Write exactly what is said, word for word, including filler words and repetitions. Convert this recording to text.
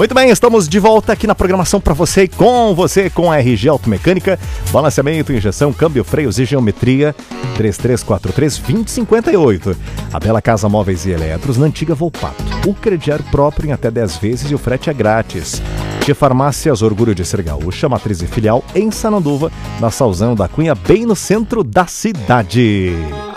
Muito bem, estamos de volta aqui na programação para você e com você com a R G Automecânica, balanceamento, injeção, câmbio, freios e geometria. Três três quatro três, dois zero cinco oito. A Bela Casa Móveis e Eletros na antiga Volpato. O crediário próprio em até dez vezes e o frete é grátis. Tia Farmácias Orgulho de Ser Gaúcha, matriz e filial em Sananduva, na Salzão da Cunha, bem no centro da cidade.